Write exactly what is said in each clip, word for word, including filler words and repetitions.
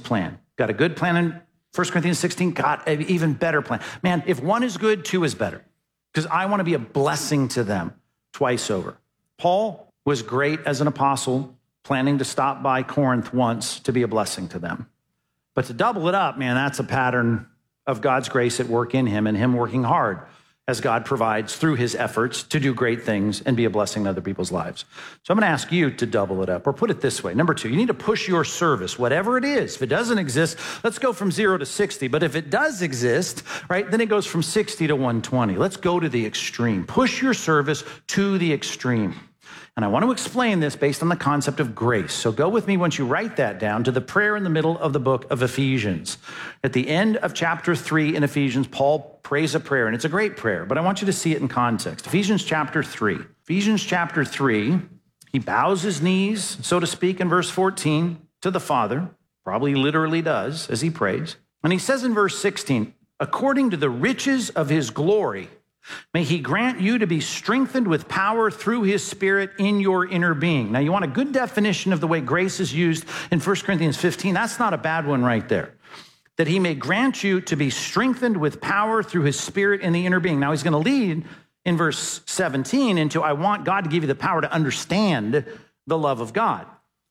plan. Got a good plan in First Corinthians sixteen, got an even better plan. Man, if one is good, two is better, because I want to be a blessing to them twice over. Paul was great as an apostle, planning to stop by Corinth once to be a blessing to them. But to double it up, man, that's a pattern of God's grace at work in him and him working hard as God provides through his efforts to do great things and be a blessing to other people's lives. So I'm going to ask you to double it up, or put it this way. Number two, you need to push your service, whatever it is. If it doesn't exist, let's go from zero to sixty. But if it does exist, right, then it goes from sixty to one twenty. Let's go to the extreme. Push your service to the extreme. And I want to explain this based on the concept of grace. So go with me, once you write that down, to the prayer in the middle of the book of Ephesians. At the end of chapter three in Ephesians, Paul prays a prayer, and it's a great prayer, but I want you to see it in context. Ephesians chapter three. Ephesians chapter three, he bows his knees, so to speak, in verse fourteen to the Father, probably literally does as he prays. And he says in verse sixteen, according to the riches of his glory, may he grant you to be strengthened with power through his Spirit in your inner being. Now, you want a good definition of the way grace is used in First Corinthians fifteen. That's not a bad one right there. That he may grant you to be strengthened with power through his Spirit in the inner being. Now, he's going to lead in verse seventeen into, I want God to give you the power to understand the love of God.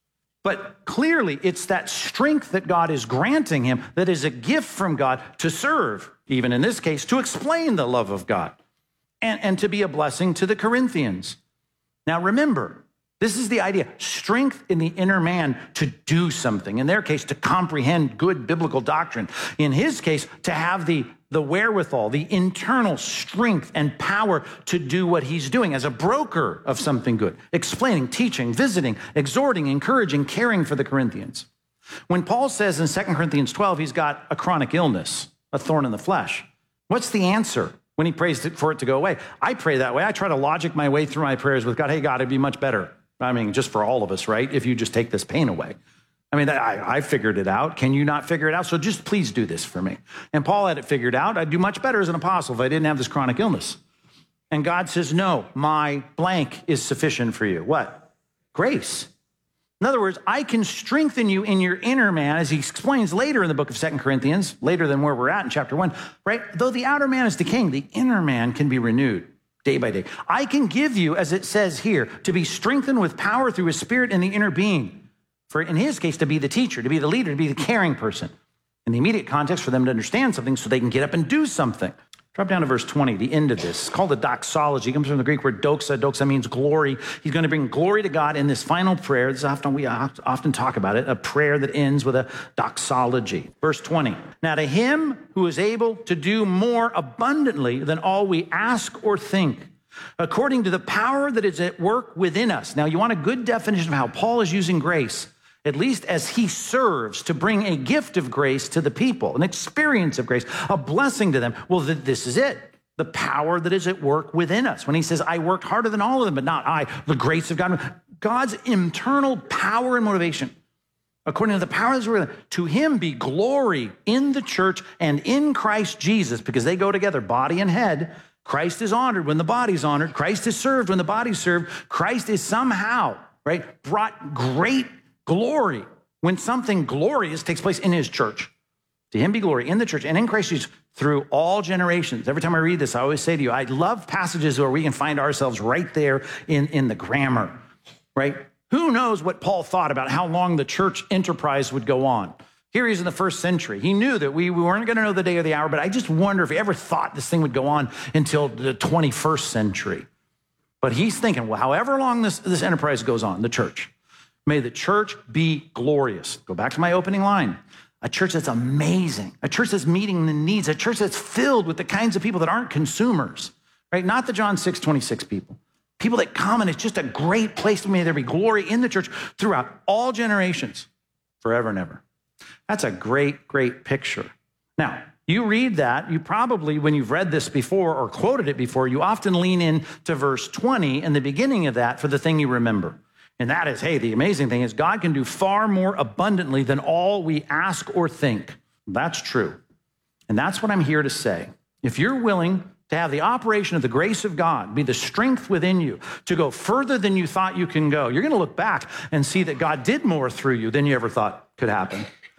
But clearly, it's that strength that God is granting him that is a gift from God to serve, even in this case, to explain the love of God and, and to be a blessing to the Corinthians. Now, remember, this is the idea, strength in the inner man to do something. In their case, to comprehend good biblical doctrine. In his case, to have the, the wherewithal, the internal strength and power to do what he's doing as a broker of something good, explaining, teaching, visiting, exhorting, encouraging, caring for the Corinthians. When Paul says in Second Corinthians twelve, he's got a chronic illness, a thorn in the flesh, what's the answer when he prays for it to go away? I pray that way. I try to logic my way through my prayers with God. Hey, God, it'd be much better. I mean, just for all of us, right? If you just take this pain away. I mean, I, I figured it out. Can you not figure it out? So just please do this for me. And Paul had it figured out. I'd do much better as an apostle if I didn't have this chronic illness. And God says, no, my blank is sufficient for you. What? Grace. In other words, I can strengthen you in your inner man, as he explains later in the book of Second Corinthians, later than where we're at in chapter one, right? Though the outer man is decaying, the inner man can be renewed day by day. I can give you, as it says here, to be strengthened with power through his Spirit in the inner being. For in his case, to be the teacher, to be the leader, to be the caring person. In the immediate context, for them to understand something so they can get up and do something. Drop down to verse twenty, the end of this. It's called the doxology. It comes from the Greek word doxa. Doxa means glory. He's going to bring glory to God in this final prayer. This is often, we often talk about it, a prayer that ends with a doxology. Verse twenty. Now to him who is able to do more abundantly than all we ask or think, according to the power that is at work within us. Now, you want a good definition of how Paul is using grace, at least as he serves to bring a gift of grace to the people, an experience of grace, a blessing to them. Well, th- this is it. The power that is at work within us. When he says, I worked harder than all of them, but not I, the grace of God. God's internal power and motivation. According to the power that's within, to him be glory in the church and in Christ Jesus, because they go together, body and head. Christ is honored when the body's honored. Christ is served when the body's served. Christ is somehow, right, brought great glory when something glorious takes place in his church. To him be glory in the church and in Christ Jesus through all generations. Every time I read this, I always say to you, I love passages where we can find ourselves right there in, in the grammar, right? Who knows what Paul thought about how long the church enterprise would go on? Here he is in the first century. He knew that we, we weren't going to know the day or the hour, but I just wonder if he ever thought this thing would go on until the twenty-first century. But he's thinking, well, however long this, this enterprise goes on, the church, may the church be glorious. Go back to my opening line. A church that's amazing. A church that's meeting the needs. A church that's filled with the kinds of people that aren't consumers, right? Not the John six twenty-six people. People that come and it's just a great place. May there be glory in the church throughout all generations, forever and ever. That's a great, great picture. Now, you read that, you probably, when you've read this before or quoted it before, you often lean in to verse twenty and the beginning of that for the thing you remember. And that is, hey, the amazing thing is God can do far more abundantly than all we ask or think. That's true. And that's what I'm here to say. If you're willing to have the operation of the grace of God be the strength within you to go further than you thought you can go, you're going to look back and see that God did more through you than you ever thought could happen.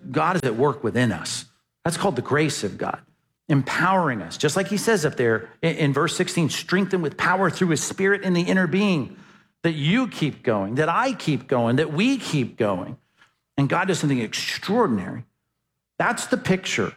God is at work within us. That's called the grace of God, empowering us. Just like he says up there in, in verse sixteen, strengthened with power through his spirit in the inner being, that you keep going, that I keep going, that we keep going. And God does something extraordinary. That's the picture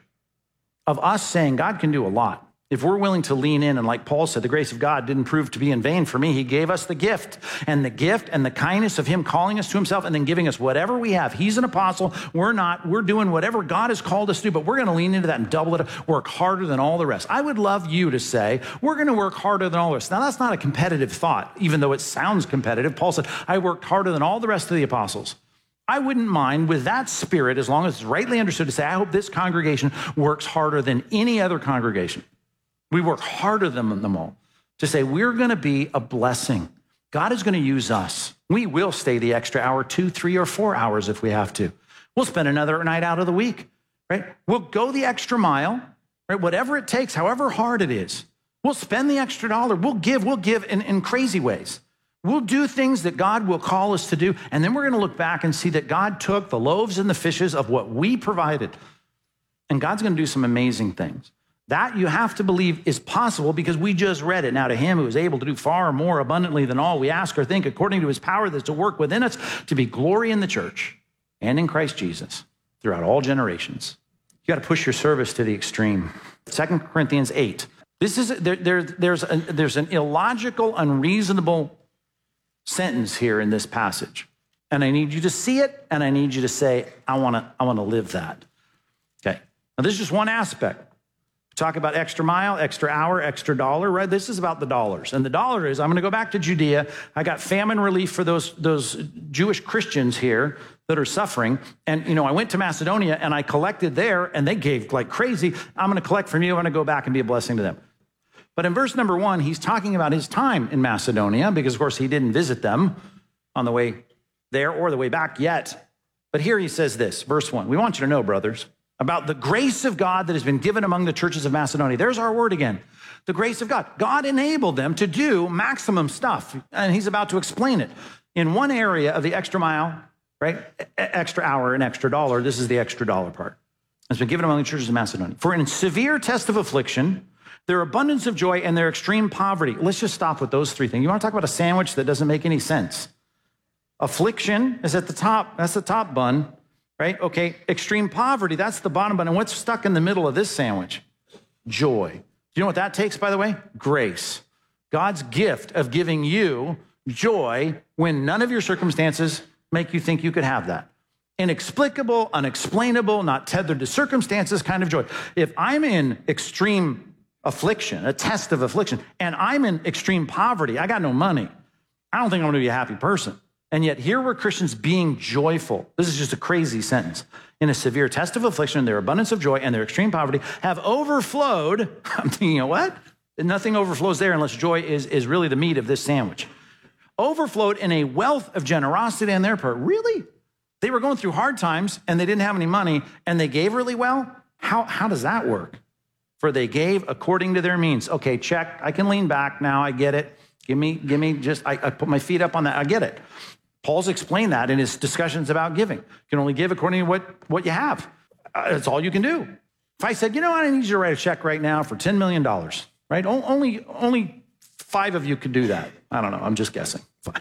of us saying God can do a lot. If we're willing to lean in, and like Paul said, the grace of God didn't prove to be in vain for me. He gave us the gift, and the gift and the kindness of him calling us to himself and then giving us whatever we have. He's an apostle. We're not. We're doing whatever God has called us to do, but we're going to lean into that and double it, work harder than all the rest. I would love you to say, we're going to work harder than all the rest. Now, that's not a competitive thought, even though it sounds competitive. Paul said, I worked harder than all the rest of the apostles. I wouldn't mind with that spirit, as long as it's rightly understood, to say, I hope this congregation works harder than any other congregation. We work harder than them all to say we're going to be a blessing. God is going to use us. We will stay the extra hour, two, three, or four hours if we have to. We'll spend another night out of the week, right? We'll go the extra mile, right? Whatever it takes, however hard it is. We'll spend the extra dollar. We'll give. We'll give in, in crazy ways. We'll do things that God will call us to do. And then we're going to look back and see that God took the loaves and the fishes of what we provided. And God's going to do some amazing things. That you have to believe is possible because we just read it. Now to him who is able to do far more abundantly than all we ask or think, according to his power that's to work within us, to be glory in the church and in Christ Jesus throughout all generations. You got to push your service to the extreme. Second Corinthians eight. This is there, there, there's, a, there's an illogical, unreasonable sentence here in this passage. And I need you to see it, and I need you to say, I want to I want to live that. Okay. Now this is just one aspect. Talk about extra mile, extra hour, extra dollar, right? This is about the dollars. And the dollar is, I'm going to go back to Judea. I got famine relief for those, those Jewish Christians here that are suffering. And, you know, I went to Macedonia and I collected there and they gave like crazy. I'm going to collect from you. I'm going to go back and be a blessing to them. But in verse number one, he's talking about his time in Macedonia because, of course, he didn't visit them on the way there or the way back yet. But here he says this, verse one, we want you to know, brothers, about the grace of God that has been given among the churches of Macedonia. There's our word again. The grace of God. God enabled them to do maximum stuff, and he's about to explain it. In one area of the extra mile, right, e- extra hour and extra dollar, this is the extra dollar part. It's been given among the churches of Macedonia. For in severe test of affliction, their abundance of joy and their extreme poverty. Let's just stop with those three things. You want to talk about a sandwich that doesn't make any sense? Affliction is at the top. That's the top bun. Right? Okay, extreme poverty, that's the bottom bun. And what's stuck in the middle of this sandwich? Joy. Do you know what that takes, by the way? Grace. God's gift of giving you joy when none of your circumstances make you think you could have that. Inexplicable, unexplainable, not tethered to circumstances kind of joy. If I'm in extreme affliction, a test of affliction, and I'm in extreme poverty, I got no money, I don't think I'm going to be a happy person. And yet here were Christians being joyful. This is just a crazy sentence. In a severe test of affliction, their abundance of joy and their extreme poverty have overflowed. I'm thinking, you know what? Nothing overflows there unless joy is, is really the meat of this sandwich. Overflowed in a wealth of generosity on their part. Really? They were going through hard times and they didn't have any money and they gave really well? How, how does that work? For they gave according to their means. Okay, check. I can lean back now. I get it. Give me, give me just, I, I put my feet up on that. I get it. Paul's explained that in his discussions about giving. You can only give according to what, what you have. Uh, that's all you can do. If I said, you know what, I need you to write a check right now for ten million dollars, right? O- only, only five of you could do that. I don't know, I'm just guessing.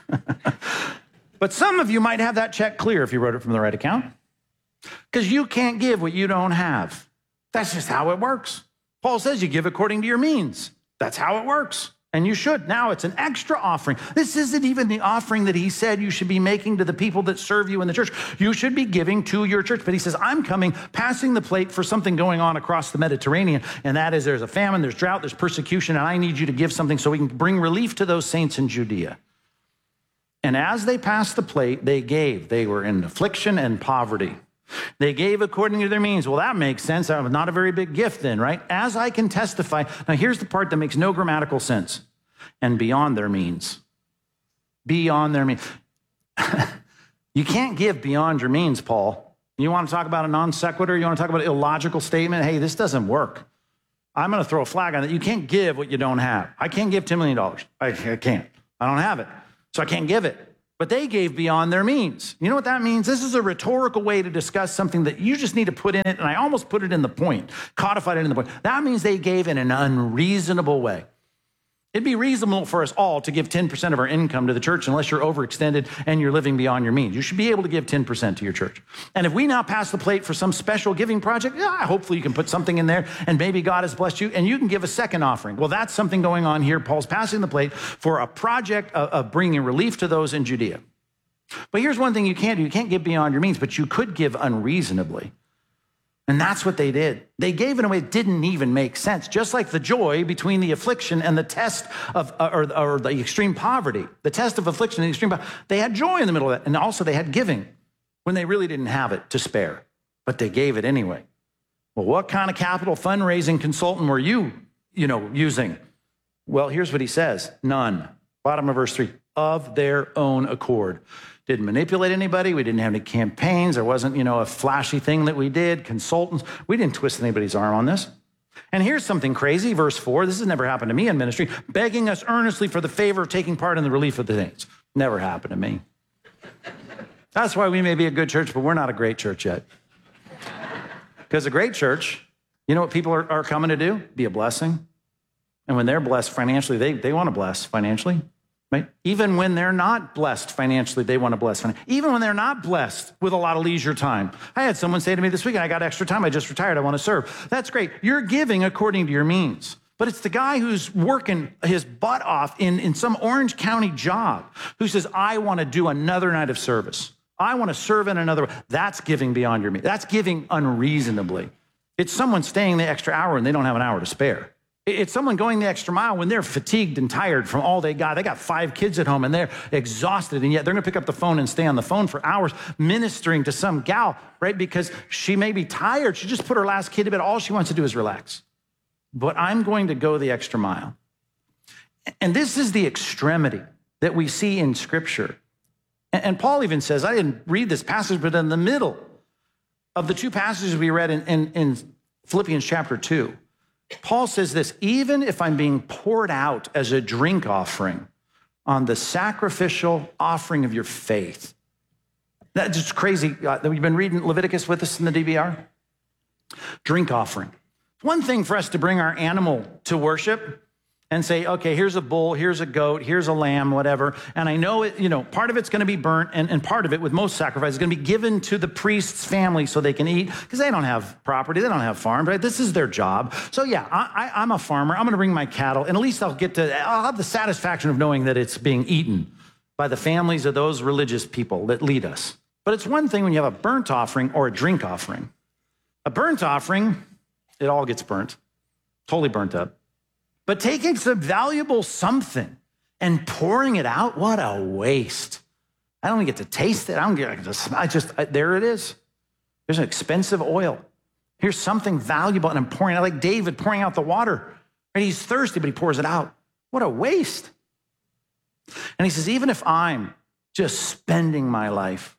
But some of you might have that check clear if you wrote it from the right account. Because you can't give what you don't have. That's just how it works. Paul says you give according to your means. That's how it works. And you should. Now it's an extra offering. This isn't even the offering that he said you should be making to the people that serve you in the church. You should be giving to your church. But he says, I'm coming, passing the plate for something going on across the Mediterranean. And that is there's a famine, there's drought, there's persecution, and I need you to give something so we can bring relief to those saints in Judea. And as they passed the plate, they gave. They were in affliction and poverty. They gave according to their means. Well, that makes sense. That was not a very big gift then, right? As I can testify. Now, here's the part that makes no grammatical sense. And beyond their means. Beyond their means. You can't give beyond your means, Paul. You want to talk about a non sequitur? You want to talk about an illogical statement? Hey, this doesn't work. I'm going to throw a flag on that. You can't give what you don't have. I can't give ten million dollars. I, I can't. I don't have it. So I can't give it. but they gave beyond their means. You know what that means? This is a rhetorical way to discuss something that you just need to put in it, and I almost put it in the point, codified it in the point. That means they gave in an unreasonable way. It'd be reasonable for us all to give ten percent of our income to the church unless you're overextended and you're living beyond your means. You should be able to give ten percent to your church. And if we now pass the plate for some special giving project, yeah, hopefully you can put something in there and maybe God has blessed you and you can give a second offering. Well, that's something going on here. Paul's passing the plate for a project of, of bringing relief to those in Judea. But here's one thing you can't do. You can't give beyond your means, but you could give unreasonably. And that's what they did. They gave in a way that didn't even make sense. Just like the joy between the affliction and the test of, or, or the extreme poverty, the test of affliction and extreme poverty, they had joy in the middle of that. And also they had giving when they really didn't have it to spare, but they gave it anyway. Well, what kind of capital fundraising consultant were you, you know, using? Well, here's what he says. None. Bottom of verse three, of their own accord. Didn't manipulate anybody. We didn't have any campaigns. There wasn't, you know, a flashy thing that we did, consultants. We didn't twist anybody's arm on this. And here's something crazy, verse four. This has never happened to me in ministry. Begging us earnestly for the favor of taking part in the relief of the saints. Never happened to me. That's why we may be a good church, but we're not a great church yet. Because a great church, you know what people are, are coming to do? Be a blessing. And when they're blessed financially, they, they want to bless financially. Right? Even when they're not blessed financially, they want to bless financially. Even when they're not blessed with a lot of leisure time. I had someone say to me this week, I got extra time. I just retired. I want to serve. That's great. You're giving according to your means. But it's the guy who's working his butt off in, in some Orange County job who says, I want to do another night of service. I want to serve in another way. That's giving beyond your means. That's giving unreasonably. It's someone staying the extra hour and they don't have an hour to spare. It's someone going the extra mile when they're fatigued and tired from all they got. They got five kids at home and they're exhausted, and yet they're going to pick up the phone and stay on the phone for hours ministering to some gal, right? Because she may be tired. She just put her last kid to bed. All she wants to do is relax. But I'm going to go the extra mile. And this is the extremity that we see in Scripture. And Paul even says, I didn't read this passage, but in the middle of the two passages we read in, in, in Philippians chapter two, Paul says this, even if I'm being poured out as a drink offering on the sacrificial offering of your faith. That's just crazy. Uh, we've been reading Leviticus with us in the D V R. Drink offering. One thing for us to bring our animal to worship and say, okay, here's a bull, here's a goat, here's a lamb, whatever. And I know it, you know, part of it's going to be burnt, and, and part of it, with most sacrifices, is going to be given to the priest's family so they can eat, because they don't have property, they don't have farms, right? This is their job. So yeah, I, I, I'm a farmer. I'm going to bring my cattle, and at least I'll get to, I'll have the satisfaction of knowing that it's being eaten by the families of those religious people that lead us. But it's one thing when you have a burnt offering or a drink offering. A burnt offering, it all gets burnt, totally burnt up. But taking some valuable something and pouring it out, what a waste. I don't even get to taste it. I don't get to smell. I just, I, there it is. There's an expensive oil. Here's something valuable, and I'm pouring it out, like David pouring out the water. Right? He's thirsty, but he pours it out. What a waste. And he says, even if I'm just spending my life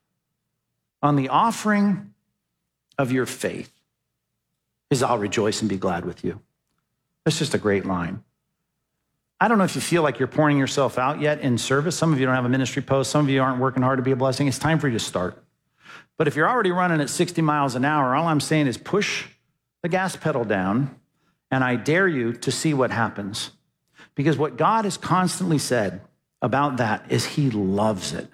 on the offering of your faith, is I'll rejoice and be glad with you. That's just a great line. I don't know if you feel like you're pouring yourself out yet in service. Some of you don't have a ministry post. Some of you aren't working hard to be a blessing. It's time for you to start. But if you're already running at sixty miles an hour, all I'm saying is push the gas pedal down, and I dare you to see what happens. Because what God has constantly said about that is he loves it.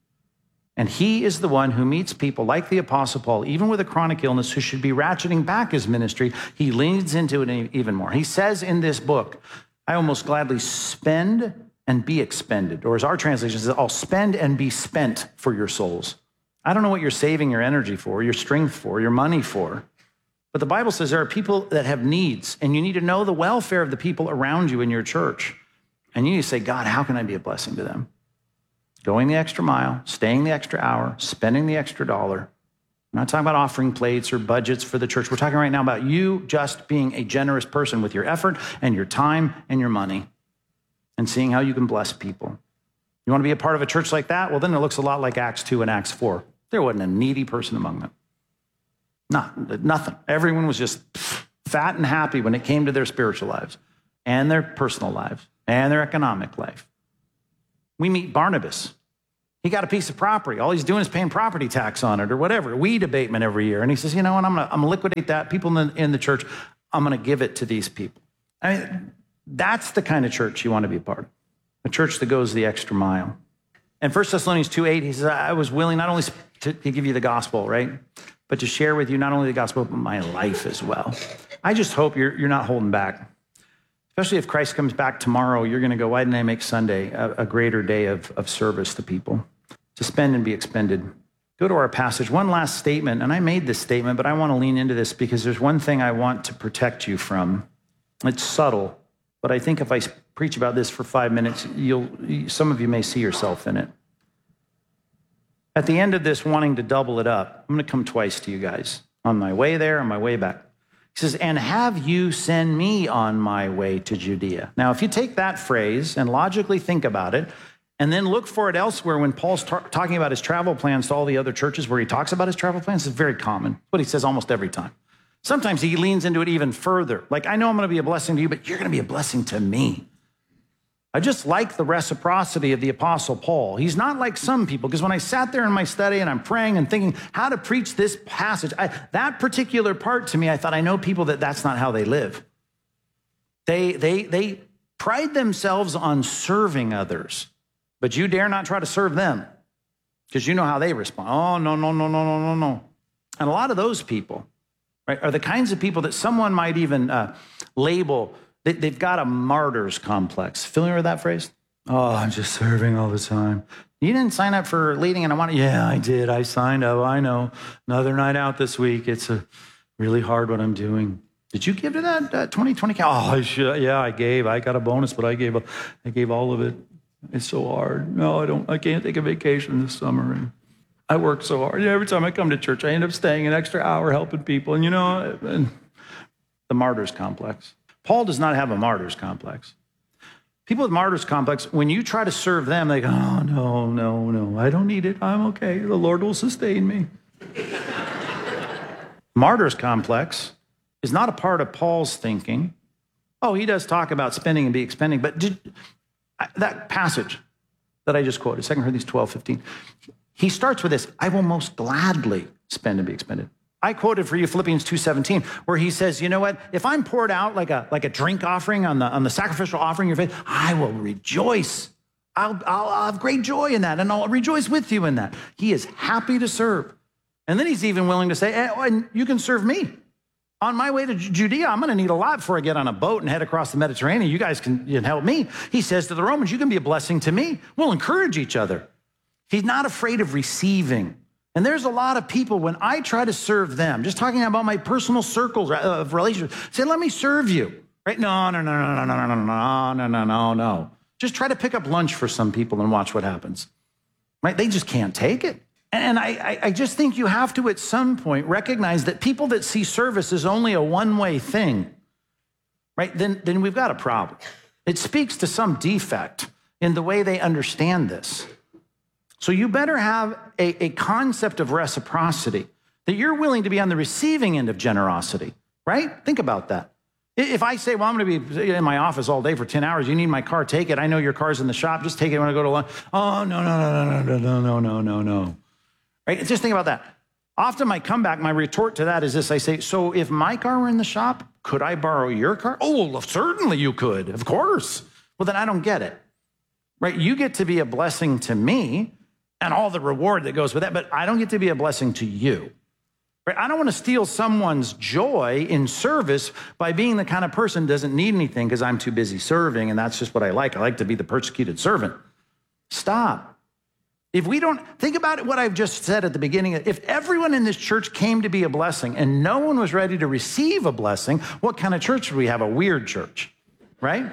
And he is the one who meets people like the Apostle Paul, even with a chronic illness, who should be ratcheting back his ministry. He leans into it even more. He says in this book, I almost gladly spend and be expended. Or as our translation says, I'll spend and be spent for your souls. I don't know what you're saving your energy for, your strength for, your money for. But the Bible says there are people that have needs, and you need to know the welfare of the people around you in your church. And you need to say, God, how can I be a blessing to them? Going the extra mile, staying the extra hour, spending the extra dollar. I'm not talking about offering plates or budgets for the church. We're talking right now about you just being a generous person with your effort and your time and your money and seeing how you can bless people. You want to be a part of a church like that? Well, then it looks a lot like Acts two and Acts four. There wasn't a needy person among them. Not, nothing. Everyone was just fat and happy when it came to their spiritual lives and their personal lives and their economic life. We meet Barnabas. He got a piece of property. All he's doing is paying property tax on it or whatever, weed abatement every year. And he says, you know what, I'm going to I'm gonna liquidate that. People in the, in the church, I'm going to give it to these people. I mean, that's the kind of church you want to be a part of, a church that goes the extra mile. And First Thessalonians two eight, he says, I was willing not only to, to give you the gospel, right, but to share with you not only the gospel, but my life as well. I just hope you're, you're not holding back. Especially if Christ comes back tomorrow, you're going to go, why didn't I make Sunday a, a greater day of, of service to people, to spend and be expended? Go to our passage. One last statement, and I made this statement, but I want to lean into this because there's one thing I want to protect you from. It's subtle, but I think if I preach about this for five minutes, you'll, some of you may see yourself in it. At the end of this, wanting to double it up, I'm going to come twice to you guys. On my way there, on my way back. He says, and have you send me on my way to Judea? Now, if you take that phrase and logically think about it, and then look for it elsewhere when Paul's ta- talking about his travel plans to all the other churches where he talks about his travel plans, it's very common. What he says almost every time. Sometimes he leans into it even further. Like, I know I'm going to be a blessing to you, but you're going to be a blessing to me. I just like the reciprocity of the Apostle Paul. He's not like some people, because when I sat there in my study and I'm praying and thinking how to preach this passage, I, that particular part to me, I thought, I know people that that's not how they live. They, they, they pride themselves on serving others, but you dare not try to serve them because you know how they respond. Oh, no, no, no, no, no, no, no. And a lot of those people, right, are the kinds of people that someone might even uh, label. They've got a martyr's complex. Familiar with that phrase? Oh, I'm just serving all the time. You didn't sign up for leading, and I want to, yeah, I did. I signed up. I know. Another night out this week. It's a really hard what I'm doing. Did you give to that, that twenty twenty? Oh, I should. Yeah, I gave. I got a bonus, but I gave, I gave all of it. It's so hard. No, I don't. I can't take a vacation this summer. And I work so hard. Yeah, every time I come to church, I end up staying an extra hour helping people. And you know, and the martyr's complex. Paul does not have a martyr's complex. People with martyr's complex, when you try to serve them, they go, oh, no, no, no, I don't need it. I'm okay. The Lord will sustain me. Martyr's complex is not a part of Paul's thinking. Oh, he does talk about spending and be expending, but did, that passage that I just quoted, Second Corinthians twelve fifteen, he starts with this, I will most gladly spend and be expended. I quoted for you Philippians two seventeen, where he says, you know what? If I'm poured out like a, like a drink offering on the, on the sacrificial offering of your faith, I will rejoice. I'll, I'll, I'll have great joy in that, and I'll rejoice with you in that. He is happy to serve. And then he's even willing to say, hey, and you can serve me. On my way to Judea, I'm going to need a lot before I get on a boat and head across the Mediterranean. You guys can, you can help me. He says to the Romans, you can be a blessing to me. We'll encourage each other. He's not afraid of receiving. And there's a lot of people, when I try to serve them, just talking about my personal circles of relationships, say, let me serve you, right? No, no, no, no, no, no, no, no, no, no, no, no. Just try to pick up lunch for some people and watch what happens, right? They just can't take it. And I, I just think you have to, at some point, recognize that people that see service as only a one-way thing, right? Then, then we've got a problem. It speaks to some defect in the way they understand this. So you better have a, a concept of reciprocity, that you're willing to be on the receiving end of generosity, right? Think about that. If I say, well, I'm going to be in my office all day for ten hours, you need my car, take it. I know your car's in the shop, just take it when I go to lunch. Oh, no, no, no, no, no, no, no, no, no, no. Right? Just think about that. Often my comeback, my retort to that is this. I say, so if my car were in the shop, could I borrow your car? Oh, well, certainly you could. Of course. Well, then I don't get it, right? You get to be a blessing to me and all the reward that goes with that, but I don't get to be a blessing to you. Right? I don't want to steal someone's joy in service by being the kind of person who doesn't need anything because I'm too busy serving, and that's just what I like. I like to be the persecuted servant. Stop. If we don't, think about it, what I've just said at the beginning. If everyone in this church came to be a blessing and no one was ready to receive a blessing, what kind of church would we have? A weird church, right?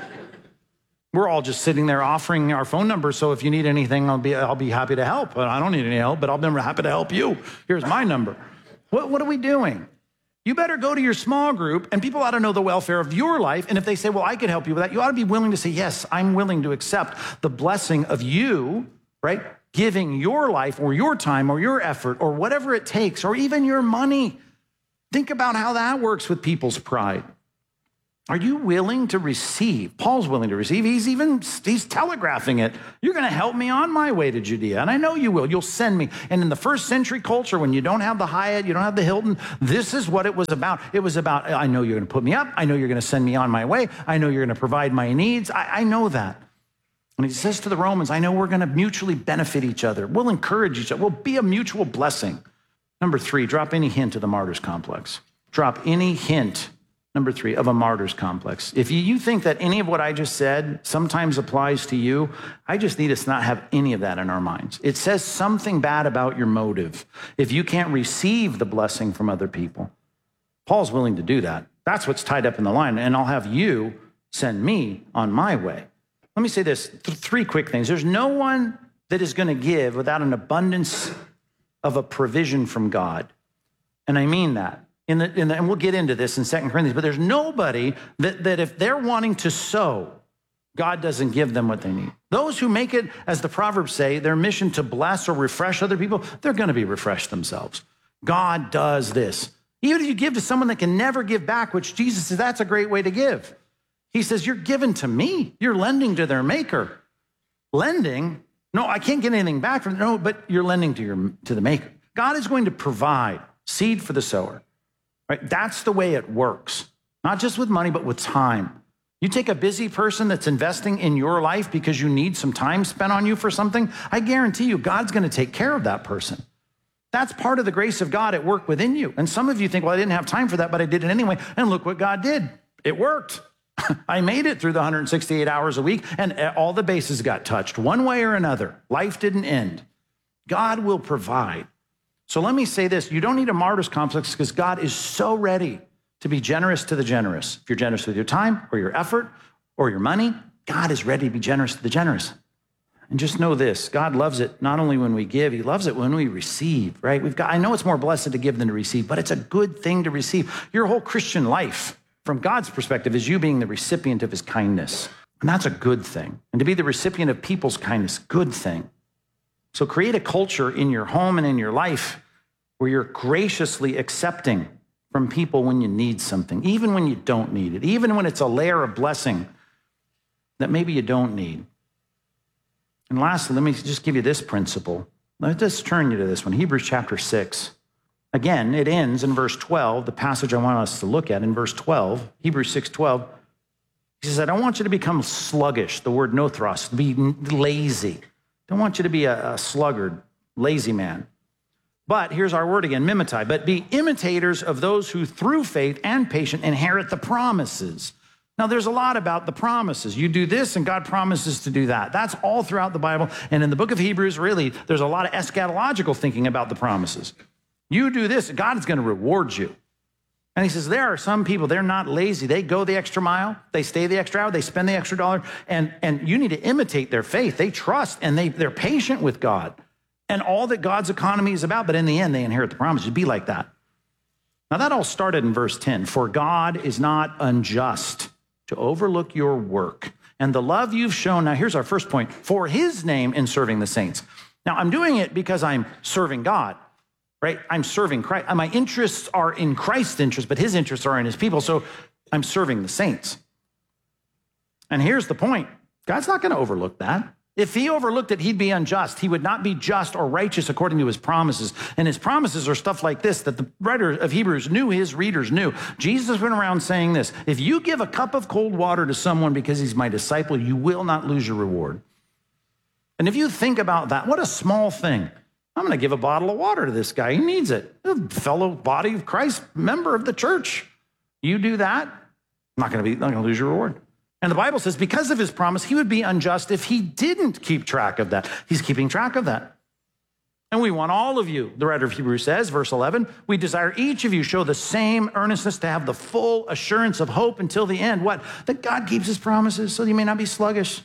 We're all just sitting there offering our phone number. So if you need anything, I'll be, I'll be happy to help. I don't need any help, but I'll be happy to help you. Here's my number. What, what are we doing? You better go to your small group, and people ought to know the welfare of your life. And if they say, well, I could help you with that, you ought to be willing to say, yes, I'm willing to accept the blessing of you, right? Giving your life or your time or your effort or whatever it takes, or even your money. Think about how that works with people's pride. Are you willing to receive? Paul's willing to receive. He's even, he's telegraphing it. You're going to help me on my way to Judea. And I know you will. You'll send me. And in the first century culture, when you don't have the Hyatt, you don't have the Hilton, this is what it was about. It was about, I know you're going to put me up. I know you're going to send me on my way. I know you're going to provide my needs. I, I know that. And he says to the Romans, I know we're going to mutually benefit each other. We'll encourage each other. We'll be a mutual blessing. Number three, drop any hint of the martyr's complex. Drop any hint. Number three, of a martyr's complex. If you think that any of what I just said sometimes applies to you, I just need us to not have any of that in our minds. It says something bad about your motive if you can't receive the blessing from other people. Paul's willing to do that. That's what's tied up in the line. And I'll have you send me on my way. Let me say this, th- three quick things. There's no one that is going to give without an abundance of a provision from God. And I mean that. In the, in the, and we'll get into this in Second Corinthians, but there's nobody that, that if they're wanting to sow, God doesn't give them what they need. Those who make it, as the Proverbs say, their mission to bless or refresh other people, they're going to be refreshed themselves. God does this. Even if you give to someone that can never give back, which Jesus says, that's a great way to give. He says, you're giving to me. You're lending to their maker. Lending, no, I can't get anything back from, no, but you're lending to your to the maker. God is going to provide seed for the sower. Right? That's the way it works, not just with money, but with time. You take a busy person that's investing in your life because you need some time spent on you for something, I guarantee you God's going to take care of that person. That's part of the grace of God at work within you. And some of you think, well, I didn't have time for that, but I did it anyway. And look what God did. It worked. I made it through the one hundred sixty-eight hours a week, and all the bases got touched one way or another. Life didn't end. God will provide. So let me say this, you don't need a martyr's complex because God is so ready to be generous to the generous. If you're generous with your time or your effort or your money, God is ready to be generous to the generous. And just know this, God loves it not only when we give, he loves it when we receive, right? We've got, I know it's more blessed to give than to receive, but it's a good thing to receive. Your whole Christian life, from God's perspective, is you being the recipient of his kindness. And that's a good thing. And to be the recipient of people's kindness, good thing. So create a culture in your home and in your life where you're graciously accepting from people when you need something, even when you don't need it, even when it's a layer of blessing that maybe you don't need. And lastly, let me just give you this principle. Let's just turn you to this one, Hebrews chapter six. Again, it ends in verse twelve, the passage I want us to look at in verse twelve, Hebrews six twelve. He says, I don't want you to become sluggish, the word nothros, to be lazy. Don't want you to be a, a sluggard, lazy man. But here's our word again, mimetai. But be imitators of those who through faith and patience inherit the promises. Now, there's a lot about the promises. You do this and God promises to do that. That's all throughout the Bible. And in the book of Hebrews, really, there's a lot of eschatological thinking about the promises. You do this, God is going to reward you. And he says, there are some people, they're not lazy. They go the extra mile. They stay the extra hour. They spend the extra dollar. And, and you need to imitate their faith. They trust and they, they're patient with God and all that God's economy is about. But in the end, they inherit the promise. You'd be like that. Now, that all started in verse ten. For God is not unjust to overlook your work and the love you've shown. Now, here's our first point. For his name in serving the saints. Now, I'm doing it because I'm serving God. Right? I'm serving Christ. My interests are in Christ's interests, but his interests are in his people. So I'm serving the saints. And here's the point. God's not going to overlook that. If he overlooked it, he'd be unjust. He would not be just or righteous according to his promises. And his promises are stuff like this that the writer of Hebrews knew, his readers knew. Jesus went around saying this, if you give a cup of cold water to someone because he's my disciple, you will not lose your reward. And if you think about that, what a small thing. I'm going to give a bottle of water to this guy. He needs it. A fellow body of Christ, member of the church. You do that, not going to be, not going to lose your reward. And the Bible says because of his promise, he would be unjust if he didn't keep track of that. He's keeping track of that. And we want all of you, the writer of Hebrews says, verse eleven, we desire each of you show the same earnestness to have the full assurance of hope until the end. What? That God keeps his promises so you may not be sluggish.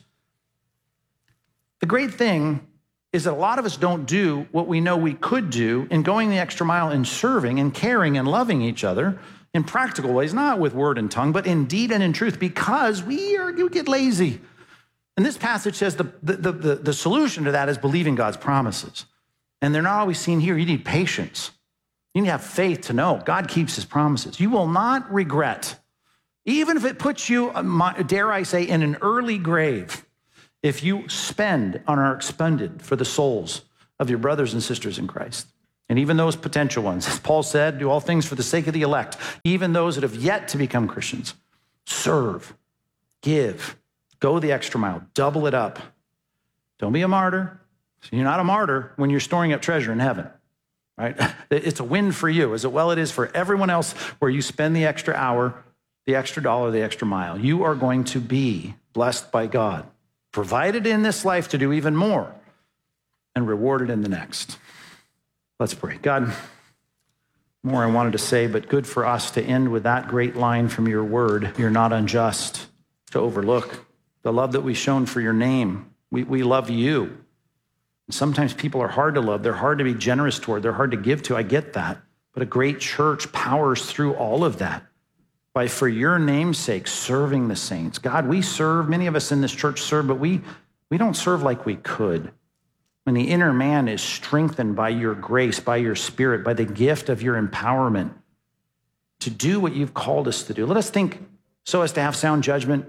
The great thing is that a lot of us don't do what we know we could do in going the extra mile in serving and caring and loving each other in practical ways, not with word and tongue, but in deed and in truth, because we are you get lazy. And this passage says the, the, the, the solution to that is believing God's promises. And they're not always seen here. You need patience. You need to have faith to know God keeps his promises. You will not regret Even if it puts you, dare I say, in an early grave, if you spend and are expended for the souls of your brothers and sisters in Christ. And even those potential ones, as Paul said, do all things for the sake of the elect, even those that have yet to become Christians. Serve, give, go the extra mile, double it up. Don't be a martyr. You're not a martyr when you're storing up treasure in heaven, right? It's a win for you, as well it is for everyone else, where you spend the extra hour, the extra dollar, the extra mile. You are going to be blessed by God, provided in this life to do even more, and rewarded in the next. Let's pray. God, more I wanted to say, but good for us to end with that great line from your word. You're not unjust to overlook the love that we've shown for your name. We, we love you. And sometimes people are hard to love. They're hard to be generous toward. They're hard to give to. I get that. But a great church powers through all of that by, for your name's sake, serving the saints. God, we serve, many of us in this church serve, but we, we don't serve like we could. When the inner man is strengthened by your grace, by your spirit, by the gift of your empowerment to do what you've called us to do. Let us think so as to have sound judgment.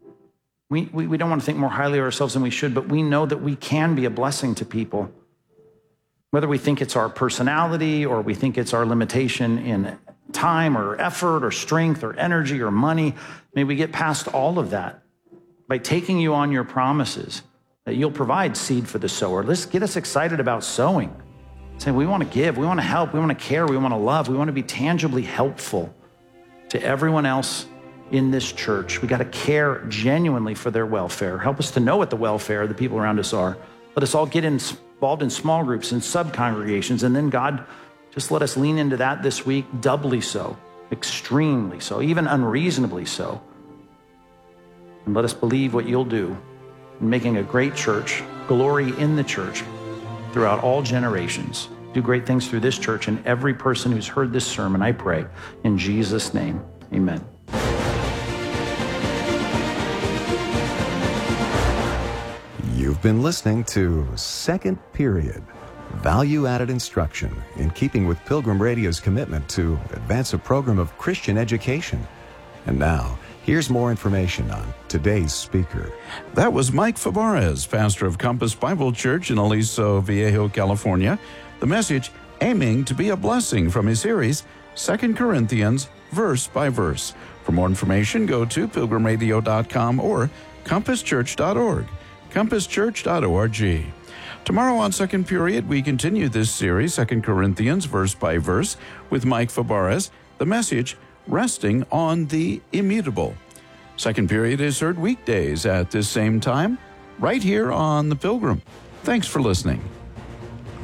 We, we, we don't want to think more highly of ourselves than we should, but we know that we can be a blessing to people. Whether we think it's our personality or we think it's our limitation in time or effort or strength or energy or money, may we get past all of that by taking you on your promises that you'll provide seed for the sower. Let's get us excited about sowing. Saying we want to give, we want to help, we want to care, we want to love, we want to be tangibly helpful to everyone else in this church. We got to care genuinely for their welfare. Help us to know what the welfare of the people around us are. Let us all get involved in small groups and sub-congregations. And then God, just let us lean into that this week, doubly so, extremely so, even unreasonably so. And let us believe what you'll do in making a great church, glory in the church throughout all generations. Do great things through this church and every person who's heard this sermon, I pray. In Jesus' name, amen. You've been listening to Second Period, value-added instruction in keeping with Pilgrim Radio's commitment to advance a program of Christian education. And now, here's more information on today's speaker. That was Mike Fabarez, pastor of Compass Bible Church in Aliso Viejo, California. The message aiming to be a blessing from his series, Second Corinthians, verse by verse. For more information, go to pilgrim radio dot com or compass church dot org. compass church dot org. Tomorrow on Second Period, we continue this series, Second Corinthians, verse by verse, with Mike Fabarez. The message, resting on the immutable. Second Period is heard weekdays at this same time, right here on The Pilgrim. Thanks for listening.